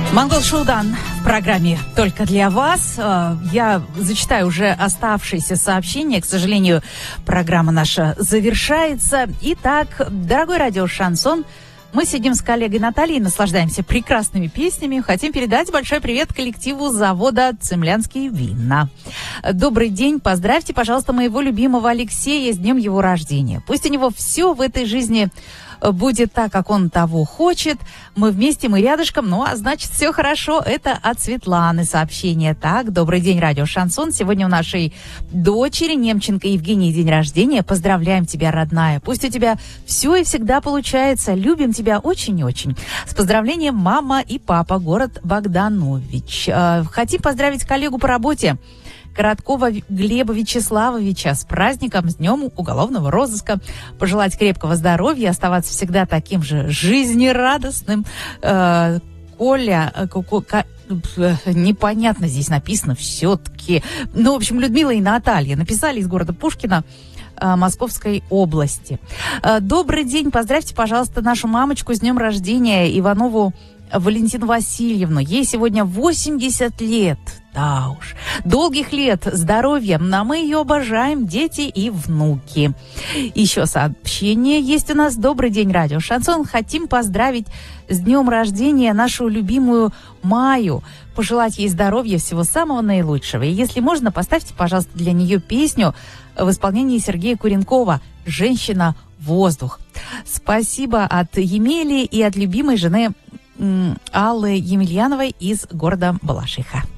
Монгол Шуудан в программе «Только для вас». Я зачитаю уже оставшиеся сообщения. К сожалению, программа наша завершается. Итак, дорогой радио «Шансон», мы сидим с коллегой Натальей, наслаждаемся прекрасными песнями. Хотим передать большой привет коллективу завода «Цимлянские вина». Добрый день. Поздравьте, пожалуйста, моего любимого Алексея с днем его рождения. Пусть у него все в этой жизни будет так, как он того хочет. Мы вместе, мы рядышком, ну, а значит, все хорошо. Это от Светланы сообщение. Так, добрый день, радио «Шансон». Сегодня у нашей дочери Немченко Евгении день рождения. Поздравляем тебя, родная. Пусть у тебя все и всегда получается. Любим тебя очень и очень. С поздравлением мама и папа, город Богданович. Хотим поздравить коллегу по работе Короткова Глеба Вячеславовича с праздником, с днем уголовного розыска. Пожелать крепкого здоровья, оставаться всегда таким же жизнерадостным. Коля, непонятно здесь написано все-таки. Ну, в общем, Людмила и Наталья написали из города Пушкина Московской области. Добрый день, поздравьте, пожалуйста, нашу мамочку с днем рождения Иванову Валентину Васильевну. Ей сегодня 80 лет. Да уж. Долгих лет, здоровья. А мы ее обожаем, дети и внуки. Еще сообщение есть у нас. Добрый день, радио «Шансон». Хотим поздравить с днем рождения нашу любимую Маю. Пожелать ей здоровья, всего самого наилучшего. И если можно, поставьте, пожалуйста, для нее песню в исполнении Сергея Куренкова «Женщина-воздух». Спасибо от Емели и от любимой жены Аллы Емельяновой из города Балашиха.